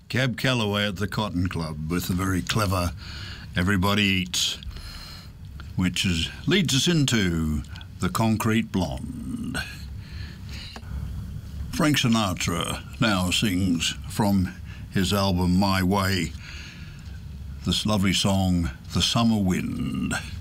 Cab Calloway at the Cotton Club with the very clever Everybody Eats, which leads us into The Concrete Blonde. Frank Sinatra now sings from his album My Way this lovely song, The Summer Wind.